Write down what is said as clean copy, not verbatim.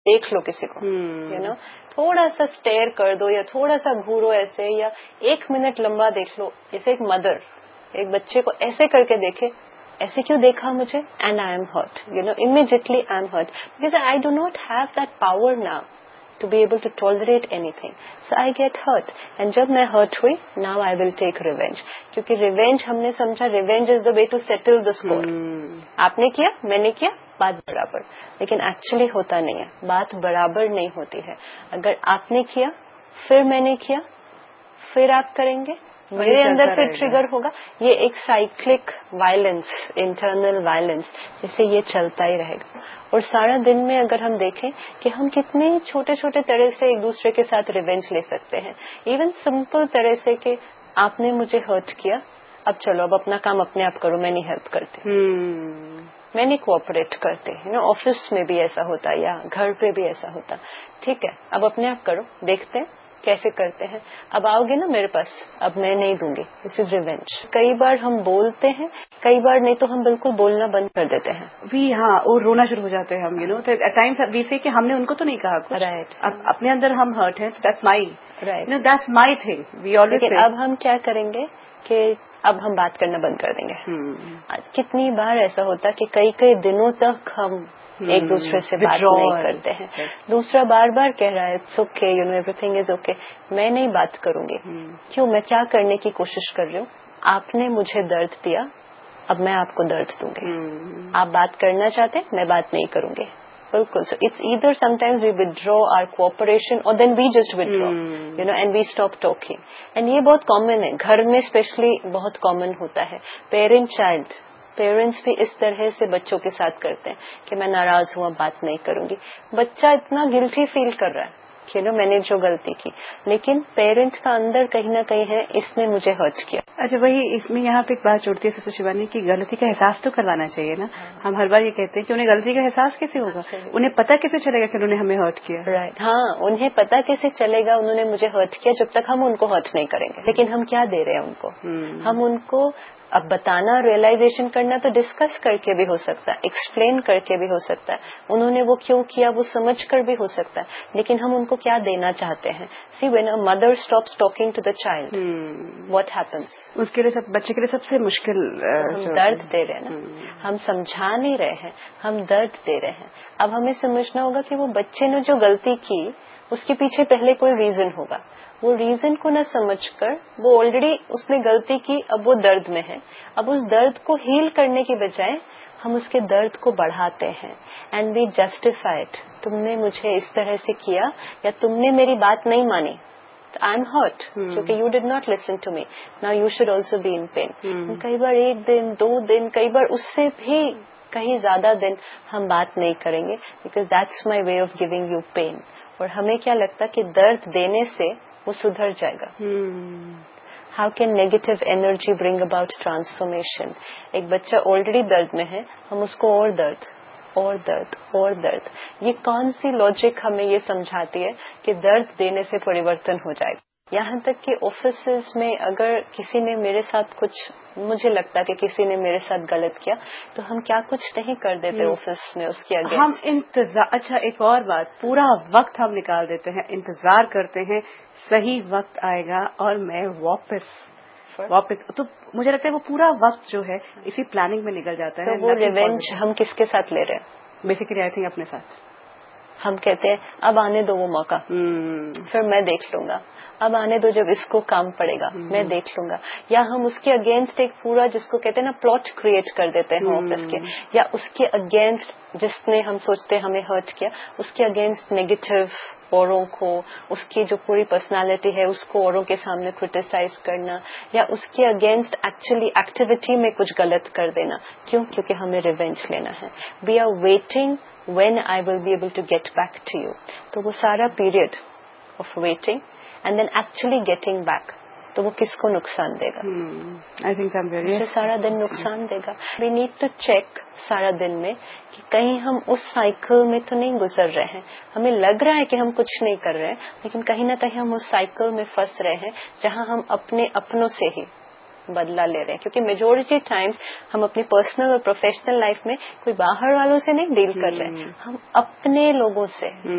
دیکھ لو کسی کو تھوڑا سا اسٹیئر کر دو یا تھوڑا سا گھورو ایسے یا 1 منٹ لمبا دیکھ لو. جیسے ایک مدر ایک بچے کو ایسے کر کے دیکھے, ایسے کیوں دیکھا مجھے, and I am hurt, immediately I am hurt because I do not have that power now to be able to tolerate anything. So I get hurt. And جب میں hurt ہوئی, now I will take revenge. کیونکہ revenge ہم نے سمجھا revenge is the way to settle the score. آپ نے کیا, میں نے کیا, بات برابر. لیکن ایکچولی ہوتا نہیں ہے, بات برابر نہیں ہوتی ہے. اگر آپ نے کیا, پھر میں نے کیا, پھر آپ کریں گے, میرے اندر پھر ٹریگر ہوگا. یہ ایک سائیکلک وائلنس, انٹرنل وائلنس, جیسے یہ چلتا ہی رہے گا. اور سارا دن میں اگر ہم دیکھیں کہ ہم کتنے چھوٹے چھوٹے طرح سے ایک دوسرے کے ساتھ ریونج لے سکتے ہیں. ایون سمپل طرح سے کہ آپ نے مجھے ہرٹ کیا, اب چلو اب اپنا کام اپنے آپ کرو, میں نہیں ہیلپ کرتی, میں نہیں کوآپریٹ کرتی. آفس میں بھی ایسا ہوتا یا گھر پہ بھی ایسا ہوتا. ٹھیک ہے, اب اپنے آپ کرو, دیکھتے ہیں کیسے کرتے ہیں. اب آؤ گے نا میرے پاس, اب میں نہیں دوں گی. دس از ریونج. کئی بار ہم بولتے ہیں, کئی بار نہیں تو ہم بالکل بولنا بند کر دیتے ہیں بھی. ہاں, اور رونا شروع ہو جاتے ہیں ہم. ایٹ ٹائمس وی سے کہ ہم نے ان کو تو نہیں کہا کچھ, رائٹ, اب اپنے اندر ہم ہرٹ ہیں, that's my right, that's my thing. We always. لیکن اب ہم کیا کریں گے کہ اب ہم بات کرنا بند کر دیں گے. کتنی بار ایسا ہوتا کہ کئی دنوں تک ہم ایک دوسرے سے بات نہیں کرتے ہیں. دوسرا بار بار کہہ رہا ہے it's okay, every thing is okay, میں نہیں بات کروں گی. کیوں, میں کیا کرنے کی کوشش کر رہی ہوں, آپ نے مجھے درد دیا, اب میں آپ کو درد دوں گی. آپ بات کرنا چاہتے ہیں, میں بات نہیں کروں گی. بالکل. So it's either some times we ودرا are cooperation اور دین we just ودرا and we stop talking. And یہ بہت کامن ہے گھر میں, اسپیشلی بہت کامن ہوتا ہے. پیرنٹس بھی اس طرح سے بچوں کے ساتھ کرتے ہیں کہ میں ناراض ہوں, اب بات نہیں کروں گی. بچہ اتنا گلٹی فیل کر رہا ہے کہ میں نے جو غلطی کی, لیکن پیرنٹ کا اندر کہیں نہ کہیں ہے اس نے مجھے ہرٹ کیا. اچھا, وہی اس میں یہاں پہ ایک بات جوڑتی ہے سسٹر شیوانی کی, غلطی کا احساس تو کروانا چاہیے نا. ہم ہر بار یہ کہتے ہیں کہ انہیں غلطی کا احساس کیسے ہوگا, انہیں پتہ کیسے چلے گا کہ انہوں نے ہمیں ہرٹ کیا. رائٹ, ہاں, انہیں پتہ کیسے چلے گا انہوں نے مجھے ہرٹ کیا جب تک ہم ان کو ہرٹ نہیں کریں گے. لیکن ہم کیا دے رہے ہیں ان کو, ہم ان کو اب بتانا, ریئلائزیشن کرنا تو ڈسکس کر کے بھی ہو سکتا ہے, ایکسپلین کر کے بھی ہو سکتا ہے, انہوں نے وہ کیوں کیا وہ سمجھ کر بھی ہو سکتا ہے. لیکن ہم ان کو کیا دینا چاہتے ہیں. See when a mother stops talking to the child, what happens, اس کے لیے بچے کے لیے سب سے مشکل ہم درد دے رہے ہیں نا, ہم سمجھا نہیں رہے ہیں, ہم درد دے رہے ہیں. اب ہمیں سمجھنا ہوگا کہ وہ بچے نے جو غلطی کی اس کے پیچھے پہلے کوئی ریزن ہوگا. وہ ریزن کو نہ سمجھ کر وہ آلریڈی اس نے غلطی کی, اب وہ درد میں ہے. اب اس درد کو ہیل کرنے کی بجائے ہم اس کے درد کو بڑھاتے ہیں اینڈ وی جسٹیفائڈ. تم نے مجھے اس طرح سے کیا یا تم نے میری بات نہیں مانی, آئی ایم ہرٹ کیونکہ you did not listen to me, now you should also be in pain. کئی بار 1 دن 2 دن, کئی بار اس سے بھی کہیں زیادہ دن ہم بات نہیں کریں گے because that's my way of giving you pain. اور ہمیں کیا لگتا کہ درد دینے سے وہ سدھر جائے گا. How can negative energy bring about transformation. ایک بچہ آلریڈی درد میں ہے, ہم اس کو اور درد اور درد اور درد. یہ کون سی لاجک ہمیں یہ سمجھاتی ہے کہ درد دینے سے پریورتن ہو جائے گا. یہاں تک کہ آفیسز میں اگر کسی نے میرے ساتھ کچھ, مجھے لگتا کہ کسی نے میرے ساتھ غلط کیا تو ہم کیا کچھ نہیں کر دیتے آفس میں اس کے اگینسٹ. ہم انتظار, اچھا ایک اور بات, پورا وقت ہم نکال دیتے ہیں, انتظار کرتے ہیں صحیح وقت آئے گا اور میں واپس. تو مجھے لگتا ہے وہ پورا وقت جو ہے اسی پلاننگ میں نکل جاتا ہے. تو وہ ریونج ہم کس کے ساتھ لے رہے ہیں؟ بیسیکلی آئی تھنک اپنے ساتھ. ہم کہتے ہیں اب آنے دو وہ موقع, پھر میں دیکھ لوں گا, اب آنے دو جب اس کو کام پڑے گا میں دیکھ لوں گا. یا ہم اس کے اگینسٹ ایک پورا جس کو کہتے ہیں نا پلاٹ کریٹ کر دیتے ہیں آفس کے, یا اس کے اگینسٹ جس نے ہم سوچتے ہمیں ہرٹ کیا اس کے اگینسٹ نیگیٹو اوروں کو, اس کی جو پوری پرسنالٹی ہے اس کو اوروں کے سامنے کرٹیسائز کرنا, یا اس کے اگینسٹ ایکچولی ایکٹیویٹی میں کچھ غلط کر دینا. کیوں؟ کیونکہ ہمیں ریونج لینا ہے. We are waiting when I will be able to get back to you. تو وہ سارا period of waiting and then actually getting back, تو وہ کس کو نقصان دے گا؟ اسے سارا دن نقصان دے گا. وی نیڈ ٹو چیک سارا دن میں کہ کہیں ہم اس سائیکل میں تو نہیں گزر رہے ہیں. ہمیں لگ رہا ہے کہ ہم کچھ نہیں کر رہے ہیں, لیکن کہیں نہ کہیں ہم اس سائیکل میں پھنس رہے ہیں جہاں ہم اپنے اپنوں سے ہی بدلا لے رہے ہیں. کیونکہ میجورٹی ٹائمز ہم اپنی پرسنل اور پروفیشنل لائف میں کوئی باہر والوں سے نہیں ڈیل کر رہے ہیں, ہم اپنے لوگوں سے